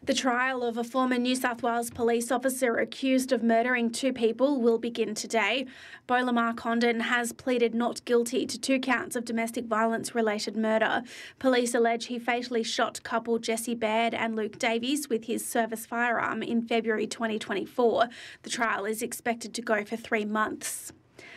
The trial of a former New South Wales police officer accused of murdering 2 people will begin today. Beau Lamar Condon has pleaded not guilty to 2 counts of domestic violence-related murder. Police allege he fatally shot couple Jesse Baird and Luke Davies with his service firearm in February 2024. The trial is expected to go for 3 months.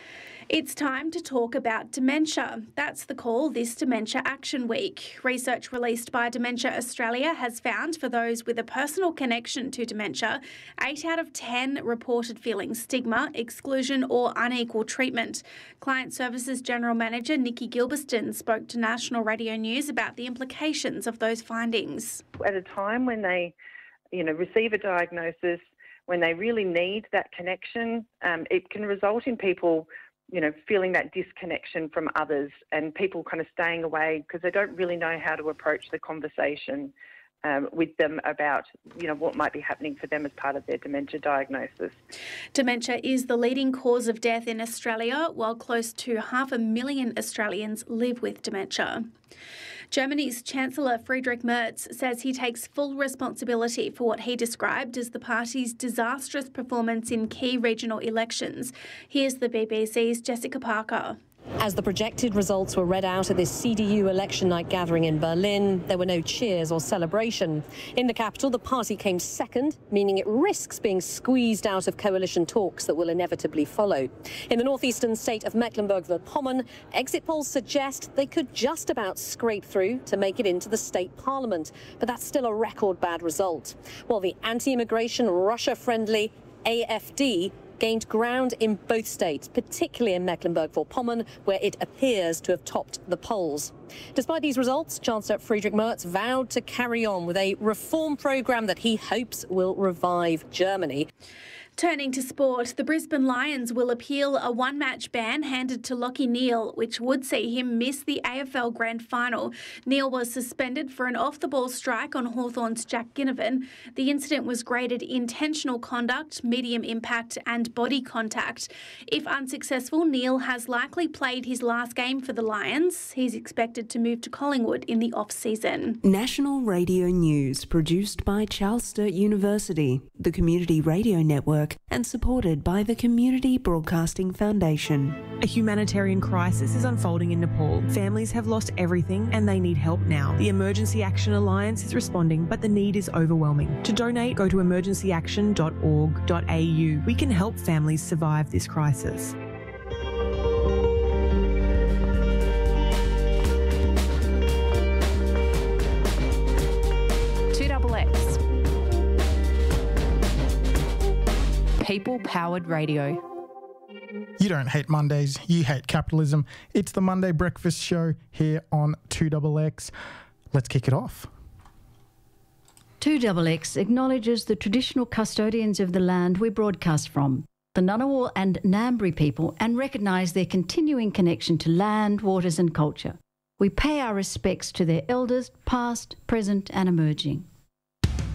It's time to talk about dementia. That's the call this Dementia Action Week. Research released by Dementia Australia has found for those with a personal connection to dementia, 8 out of 10 reported feeling stigma, exclusion or unequal treatment. Client Services General Manager Nikki Gilberston spoke to National Radio News about the implications of those findings. At a time when they, receive a diagnosis, when they really need that connection, it can result in people feeling that disconnection from others and people kind of staying away because they don't really know how to approach the conversation with them about, what might be happening for them as part of their dementia diagnosis. Dementia is the leading cause of death in Australia, while close to 500,000 Australians live with dementia. Germany's Chancellor Friedrich Merz says he takes full responsibility for what he described as the party's disastrous performance in key regional elections. Here's the BBC's Jessica Parker. As the projected results were read out at this CDU election night gathering in Berlin, there were no cheers or celebration. In the capital, the party came second, meaning it risks being squeezed out of coalition talks that will inevitably follow. In the northeastern state of Mecklenburg-Vorpommern, exit polls suggest they could just about scrape through to make it into the state parliament, but that's still a record bad result. While the anti-immigration, Russia-friendly AfD gained ground in both states, particularly in Mecklenburg-Vorpommern, where it appears to have topped the polls. Despite these results, Chancellor Friedrich Merz vowed to carry on with a reform programme that he hopes will revive Germany. Turning to sport, the Brisbane Lions will appeal a 1-match ban handed to Lachie Neale, which would see him miss the AFL Grand Final. Neale was suspended for an off-the-ball strike on Hawthorn's Jack Ginnivan. The incident was graded intentional conduct, medium impact and body contact. If unsuccessful, Neale has likely played his last game for the Lions. He's expected to move to Collingwood in the off-season. National Radio News, produced by Charles Sturt University, the Community Radio Network, and supported by the Community Broadcasting Foundation. A humanitarian crisis is unfolding in Nepal. Families have lost everything and they need help now. The Emergency Action Alliance is responding, but the need is overwhelming. To donate, go to emergencyaction.org.au. We can help families survive this crisis. People-powered radio. You don't hate Mondays, you hate capitalism. It's the Monday Breakfast Show here on 2XX. Let's kick it off. 2XX acknowledges the traditional custodians of the land we broadcast from, the Ngunnawal and Ngambri people, and recognise their continuing connection to land, waters and culture. We pay our respects to their elders, past, present and emerging.